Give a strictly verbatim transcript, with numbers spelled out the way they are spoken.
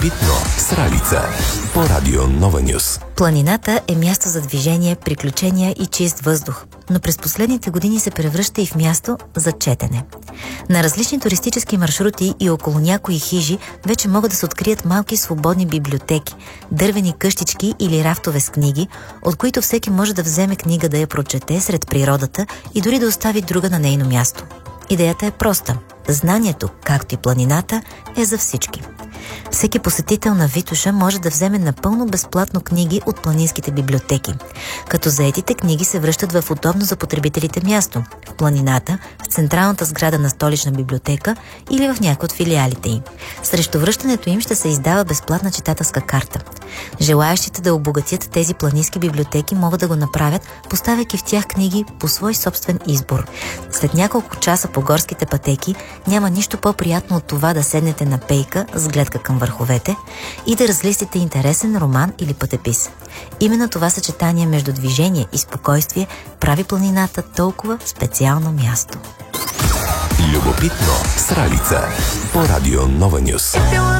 Любопитно с Ралица по Радио Нова Нюс. Планината е място за движение, приключения и чист въздух, но през последните години се превръща и в място за четене. На различни туристически маршрути и около някои хижи вече могат да се открият малки свободни библиотеки, дървени къщички или рафтове с книги, от които всеки може да вземе книга да я прочете сред природата и дори да остави друга на нейно място. Идеята е проста. Знанието, както и планината, е за всички. Всеки посетител на Витоша може да вземе напълно безплатно книги от планинските библиотеки, като заетите книги се връщат в удобно за потребителите място – в планината, в централната сграда на столична библиотека или в някои от филиалите й. Срещу връщането им ще се издава безплатна читателска карта. Желаещите да обогатят тези планински библиотеки могат да го направят, поставяйки в тях книги по свой собствен избор. След няколко часа по горските пътеки няма нищо по-приятно от това да седнете на пейка с гледка към върховете и да разлистите интересен роман или пътепис. Именно това съчетание между движение и спокойствие прави планината толкова специално място. Любопитно с Ралица по Радио Нова Нюс.